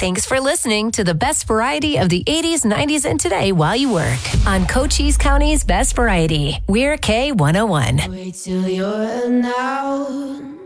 Thanks for listening to the best variety of the 80s, 90s, and today while you work on Cochise County's Best Variety. We're K101. Wait till you're now.